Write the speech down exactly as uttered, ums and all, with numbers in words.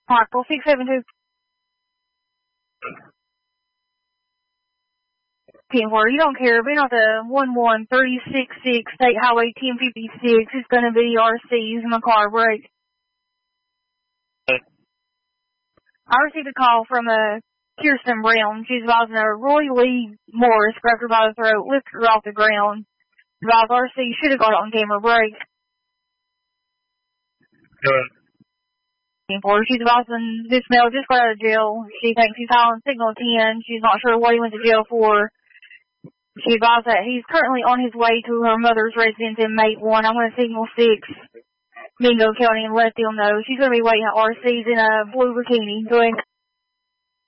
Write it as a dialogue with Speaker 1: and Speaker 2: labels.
Speaker 1: Markle six seven two. ten four, you don't care. Being on the one one three six six State Highway ten fifty-six. It's going to be R C using my car brake. I received a call from a Kirsten Brown. She's advising a Roy Lee Morris grabbed her by the throat, lifted her off the ground. Advised R C should have got it on camera brake.
Speaker 2: Good.
Speaker 1: ten four, she's advising this male just got out of jail. She thinks he's high on signal ten. She's not sure what he went to jail for. She advised that he's currently on his way to her mother's residence in Mate one. I'm going to signal six, Mingo County, and let them know. She's going to be waiting at R C's in a blue bikini. Go ahead.